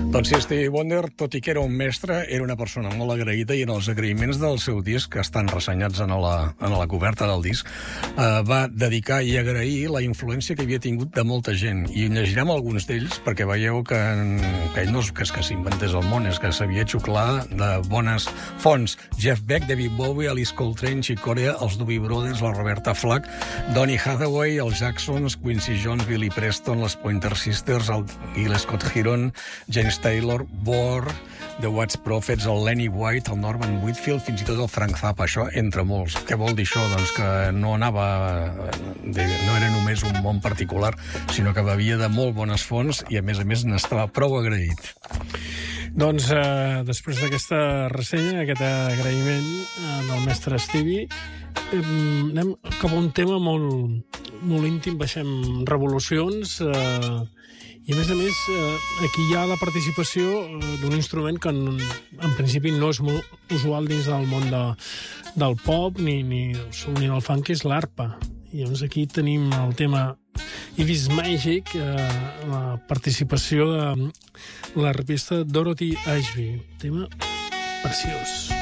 Doncs sí, Stevie Wonder, tot i que era un mestre, era una persona molt agraïda i en els agraïments del seu disc, que estan ressenyats en la coberta del disc, va dedicar i agrair la influència que havia tingut de molta gent. I llegirem alguns d'ells perquè veieu que ell no és que s'inventés el món, és que sabia xuclar de bones fonts. Jeff Beck, David Bowie, Alice Coltrane, Chick Corea, els Doobie Brothers, la Roberta Flack, Donny Hathaway, els Jacksons, Quincy Jones, Billy Preston, les Pointer Sisters, el Gil Scott-Heron, James Taylor, Bohr, The Watts Prophets, el Lenny White, el Norman Whitfield, fins i tot el Frank Zappa, això entre molts. Què vol dir això? Doncs que no era només un món particular, sinó que bevia de molt bones fonts i a més n'estava prou agraït. Doncs després d'aquesta ressenya, aquest agraïment del mestre Stevie, anem cap a un tema molt íntim, baixem revolucions, i a més, aquí hi ha la participació d'un instrument que en principi no és molt usual dins del món del pop ni del funk, que és l'arpa. I llavors aquí tenim el tema If It's Magic, la participació de l'arpista Dorothy Ashby. Tema preciós.